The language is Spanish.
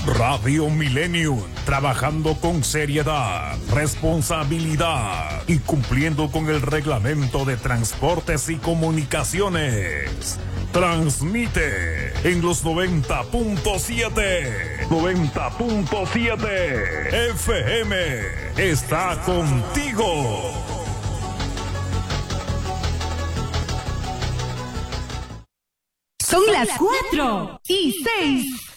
Radio Millennium, trabajando con seriedad, responsabilidad y cumpliendo con el reglamento de transportes y comunicaciones. Transmite en los 90.7. 90.7 FM. Está contigo. Son las 4:06.